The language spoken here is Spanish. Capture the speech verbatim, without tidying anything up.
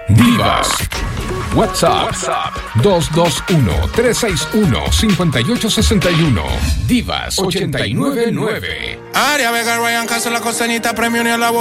Divas. WhatsApp, WhatsApp dos dos uno, tres seis uno, cinco ocho seis uno. Divas ochenta y nueve nueve. Aria Vega, Ryan Castro, la costeñita, premio ni a la